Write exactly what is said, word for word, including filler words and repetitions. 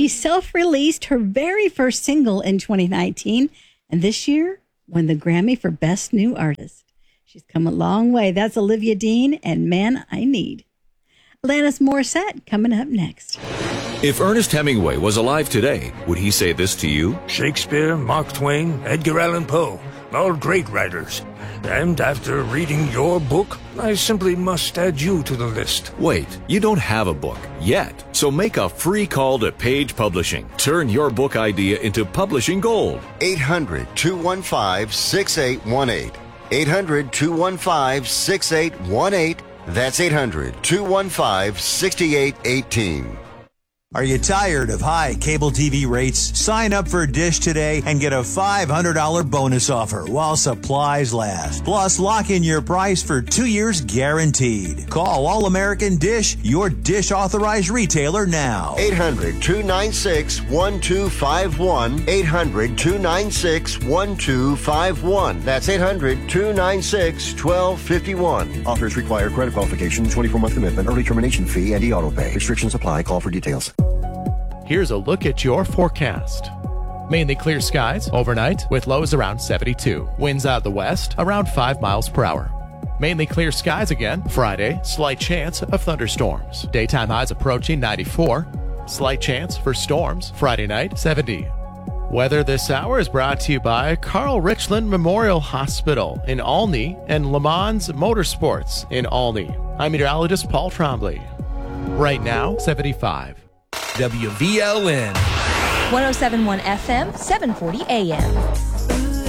She self-released her very first single in twenty nineteen, and this year won the Grammy for Best New Artist. She's come a long way. That's Olivia Dean and Man I Need. Alanis Morissette coming up next. If Ernest Hemingway was alive today, would he say this to you? Shakespeare, Mark Twain, Edgar Allan Poe, all great writers. And after reading your book, I simply must add you to the list. Wait, you don't have a book yet. So make a free call to Page Publishing. Turn your book idea into publishing gold. eight hundred, two one five, six eight one eight. eight hundred, two one five, six eight one eight. That's eight hundred, two one five, six eight one eight. Are you tired of high cable T V rates? Sign up for Dish today and get a five hundred dollars bonus offer while supplies last. Plus, lock in your price for two years guaranteed. Call All American Dish, your Dish authorized retailer now. eight hundred, two nine six, one two five one. eight hundred, two nine six, one two five one. That's eight hundred, two nine six, one two five one. Offers require credit qualification, twenty-four month commitment, early termination fee, and e-auto pay. Restrictions apply. Call for details. Here's a look at your forecast. Mainly clear skies overnight with lows around seventy-two. Winds out of the west around five miles per hour. Mainly clear skies again Friday. Slight chance of thunderstorms. Daytime highs approaching ninety-four. Slight chance for storms Friday night seventy. Weather this hour is brought to you by Carl Richland Memorial Hospital in Olney and Le Mans Motorsports in Olney. I'm meteorologist Paul Trombley. Right now, seventy-five. W V L N one oh seven point one F M, seven forty A M.